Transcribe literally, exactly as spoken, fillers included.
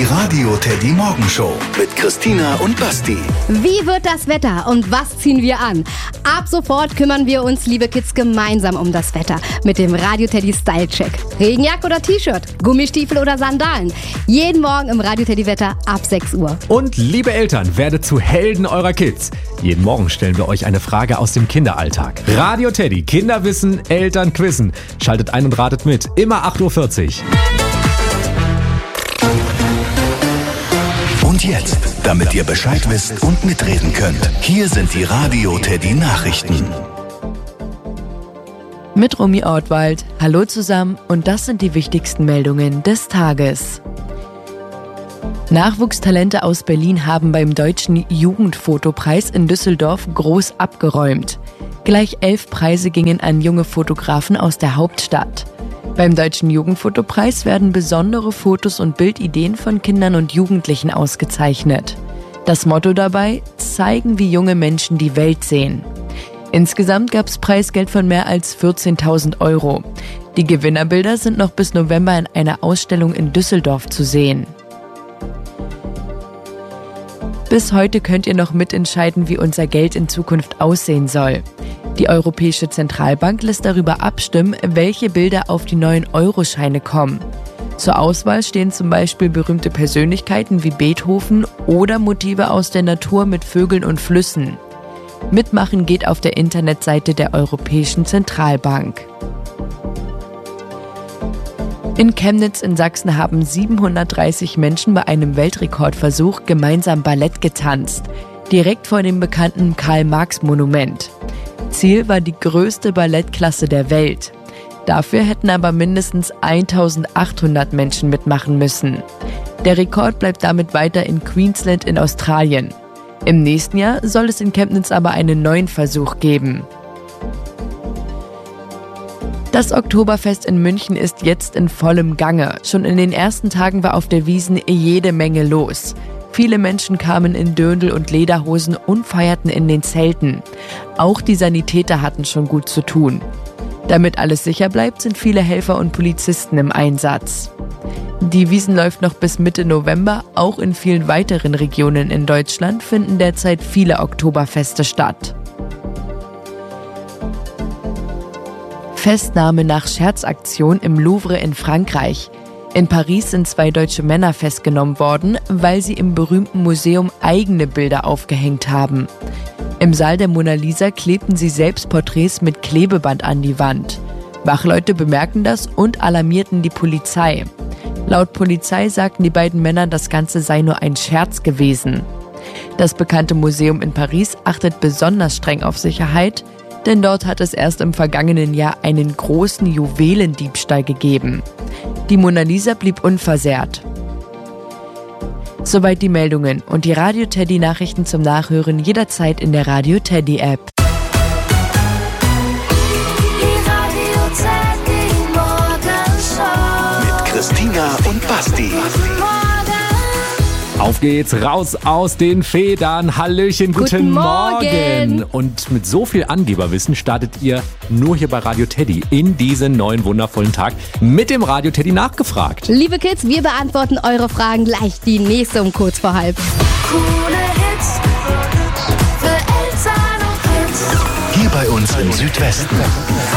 Radio Teddy Morgenshow mit Christina und Basti. Wie wird das Wetter und was ziehen wir an? Ab sofort kümmern wir uns, liebe Kids, gemeinsam um das Wetter mit dem Radio Teddy Style Check. Regenjacke oder T-Shirt, Gummistiefel oder Sandalen. Jeden Morgen im Radio Teddy Wetter ab sechs Uhr. Und liebe Eltern, werdet zu Helden eurer Kids. Jeden Morgen stellen wir euch eine Frage aus dem Kinderalltag. Radio Teddy, Kinder wissen, Eltern quizzen. Schaltet ein und ratet mit. Immer acht Uhr vierzig. Und jetzt, damit ihr Bescheid wisst und mitreden könnt, hier sind die Radio Teddy Nachrichten. Mit Romy Ortwald. Hallo zusammen und das sind die wichtigsten Meldungen des Tages. Nachwuchstalente aus Berlin haben beim Deutschen Jugendfotopreis in Düsseldorf groß abgeräumt. Gleich elf Preise gingen an junge Fotografen aus der Hauptstadt. Beim Deutschen Jugendfotopreis werden besondere Fotos und Bildideen von Kindern und Jugendlichen ausgezeichnet. Das Motto dabei: zeigen, wie junge Menschen die Welt sehen. Insgesamt gab es Preisgeld von mehr als vierzehntausend Euro. Die Gewinnerbilder sind noch bis November in einer Ausstellung in Düsseldorf zu sehen. Bis heute könnt ihr noch mitentscheiden, wie unser Geld in Zukunft aussehen soll. Die Europäische Zentralbank lässt darüber abstimmen, welche Bilder auf die neuen Euroscheine kommen. Zur Auswahl stehen zum Beispiel berühmte Persönlichkeiten wie Beethoven oder Motive aus der Natur mit Vögeln und Flüssen. Mitmachen geht auf der Internetseite der Europäischen Zentralbank. In Chemnitz in Sachsen haben siebenhundertdreißig Menschen bei einem Weltrekordversuch gemeinsam Ballett getanzt, direkt vor dem bekannten Karl-Marx-Monument. Ziel war die größte Ballettklasse der Welt. Dafür hätten aber mindestens eintausendachthundert Menschen mitmachen müssen. Der Rekord bleibt damit weiter in Queensland in Australien. Im nächsten Jahr soll es in Chemnitz aber einen neuen Versuch geben. Das Oktoberfest in München ist jetzt in vollem Gange. Schon in den ersten Tagen war auf der Wiesn jede Menge los. Viele Menschen kamen in Dirndl und Lederhosen und feierten in den Zelten. Auch die Sanitäter hatten schon gut zu tun. Damit alles sicher bleibt, sind viele Helfer und Polizisten im Einsatz. Die Wiesn läuft noch bis Mitte November. Auch in vielen weiteren Regionen in Deutschland finden derzeit viele Oktoberfeste statt. Festnahme nach Scherzaktion im Louvre in Frankreich. In Paris sind zwei deutsche Männer festgenommen worden, weil sie im berühmten Museum eigene Bilder aufgehängt haben. Im Saal der Mona Lisa klebten sie Selbstporträts mit Klebeband an die Wand. Wachleute bemerkten das und alarmierten die Polizei. Laut Polizei sagten die beiden Männer, das Ganze sei nur ein Scherz gewesen. Das bekannte Museum in Paris achtet besonders streng auf Sicherheit, denn dort hat es erst im vergangenen Jahr einen großen Juwelendiebstahl gegeben. Die Mona Lisa blieb unversehrt. Soweit die Meldungen und die Radio Teddy Nachrichten zum Nachhören jederzeit in der Radio Teddy App. Die Radio Teddy Morgenshow Mit Christina und Basti. Auf geht's, raus aus den Federn. Hallöchen, guten, Guten Morgen. Morgen. Und mit so viel Angeberwissen startet ihr nur hier bei Radio Teddy in diesen neuen wundervollen Tag mit dem Radio Teddy nachgefragt. Liebe Kids, wir beantworten eure Fragen gleich. Die nächste um kurz vor halb. Coole Hits für Eltern und Kids. Hier bei uns im Südwesten.